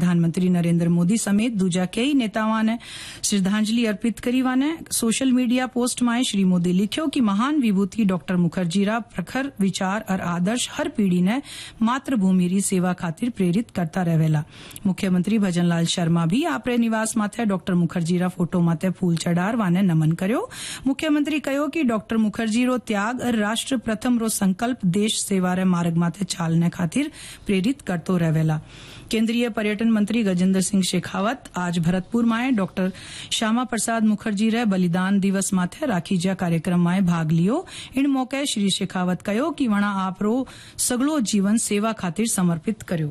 प्रधानमंत्री नरेंद्र मोदी समेत दूजा कई नेताओं ने श्रद्धांजलि अर्पित करी वाने सोशल मीडिया पोस्ट में श्री मोदी लिखियो कि महान विभूति डॉक्टर मुखर्जी रा प्रखर विचार और आदर्श हर पीढ़ी ने मातृभूमि री सेवा खातिर प्रेरित करता रहेला। मुख्यमंत्री भजनलाल शर्मा भी आपरे निवास माथे डॉक्टर मुखर्जी रा फोटो माथे फूल चढ़ार वाने नमन कर्यो। मुख्यमंत्री कहो कि डॉक्टर मुखर्जी रो त्याग और राष्ट्र प्रथम रो संकल्प देश सेवा रे मार्ग माथे चालने खातिर प्रेरित करतो रहेला। केंद्रीय पर्यटन मंत्री गजेंद्र सिंह शेखावत आज भरतपुर में डॉक्टर श्यामा प्रसाद मुखर्जी रे बलिदान दिवस माथे राखीजा कार्यक्रम में भाग लियो। इन मौके श्री शेखावत कहो कि वणा आपरो सगलो जीवन सेवा खातिर समर्पित कर्यो।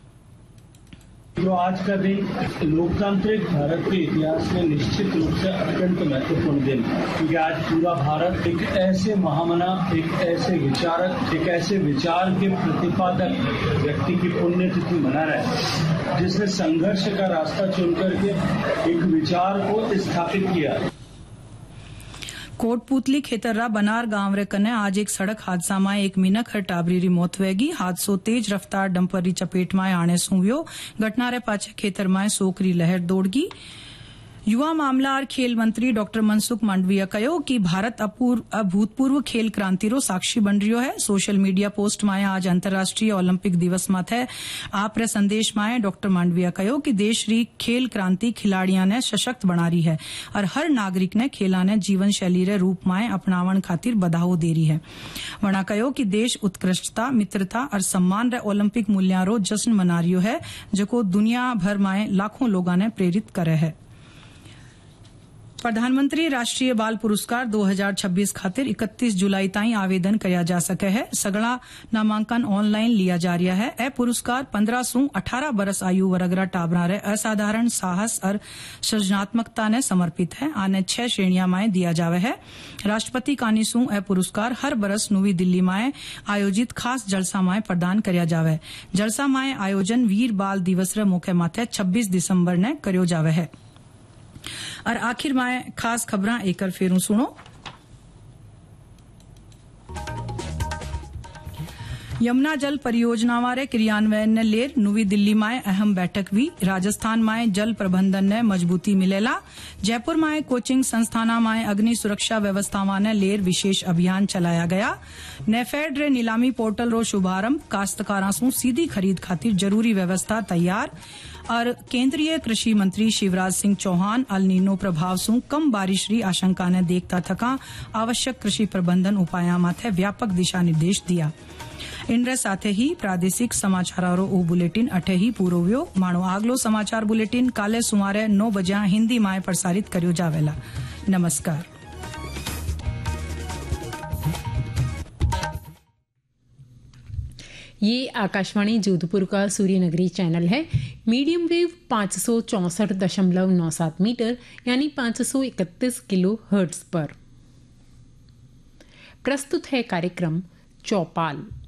जो आज का दिन लोकतांत्रिक भारत के इतिहास में निश्चित रूप से अत्यंत महत्वपूर्ण दिन, क्योंकि आज पूरा भारत एक ऐसे महामना, एक ऐसे विचारक, एक ऐसे विचार के प्रतिपादक व्यक्ति की पुण्यतिथि मना रहा है, जिसने संघर्ष का रास्ता चुनकर के एक विचार को स्थापित किया। कोटपुतली खेतर्रा बनार गांव रे कने आज एक सड़क हादसा में एक मिनक हर टाबरी री मौत वेगी। हादसो तेज रफ्तार डंपर री चपेट में आने सूव्यो। घटना रे पाछे खेतर में सोकरी लहर दौड़गी। युवा मामला और खेल मंत्री डॉक्टर मनसुख मांडविया कहो कि भारत अभूतपूर्व खेल क्रांति रो साक्षी बन रियो है। सोशल मीडिया पोस्ट में आज अंतर्राष्ट्रीय ओलंपिक दिवस माथे आपरे संदेश में डॉक्टर मांडविया कहो कि देश री खेल क्रांति खिलाड़ियां ने सशक्त बना रही है और हर नागरिक ने खेला ने जीवन शैली रे रूप में अपनावण खातिर बधाओ दे रही है। वणा कहो कि देश उत्कृष्टता, मित्रता और सम्मान रे ओलंपिक मूल्यों रो जश्न मना रियो है, जो दुनिया भर में लाखों लोगों ने प्रेरित करे है। प्रधानमंत्री राष्ट्रीय बाल पुरस्कार 2026 खातिर 31 जुलाई ताईं आवेदन करया जा सके है। सगला नामांकन ऑनलाइन लिया जा रहा है। ए पुरस्कार 15 से 18 बरस आयु वर्ग रा टाबरा रे असाधारण साहस और सृजनात्मकता ने समर्पित है। आने 6 श्रेणियां में दिया जावे है। राष्ट्रपति कानीसू ए पुरस्कार हर बरस नवी दिल्ली में आयोजित खास जलसा में प्रदान करया जावे। जलसा में आयोजन वीर बाल दिवस रे मौके माथे 26 दिसंबर ने कर्यो जावे है। और आखिर में खास खबरां एकर फेरू सुनो। यमुना जल परियोजना वाले क्रियान्वयन ने लेर नवी दिल्ली में अहम बैठक हुई। राजस्थान में जल प्रबंधन ने मजबूती मिलेला। जयपुर में कोचिंग संस्थाना में अग्नि सुरक्षा व्यवस्थावां ने लेर विशेष अभियान चलाया गया। नेफेड रे नीलामी पोर्टल रो शुभारंभ। काश्तकारां सु सीधी खरीद खातिर जरूरी व्यवस्था तैयार। और केंद्रीय कृषि मंत्री शिवराज सिंह चौहान अल नीनो प्रभाव से कम बारिश री आशंका ने देखता थका आवश्यक कृषि प्रबंधन उपाया माथे व्यापक दिशा निर्देश दिया। इनरे साथे ही प्रादेशिक समाचारों ओ बुलेटिन अठे ही पूरो व्यो। माणो आगलो समाचार बुलेटिन काले सुमारे 9 बजे हिंदी में प्रसारित कर्यो जावेला। नमस्कार। ये आकाशवाणी जोधपुर का सूर्यनगरी चैनल है। मीडियम वेव 564.97 मीटर यानी 531 किलो हर्ट्ज पर। प्रस्तुत है कार्यक्रम चौपाल।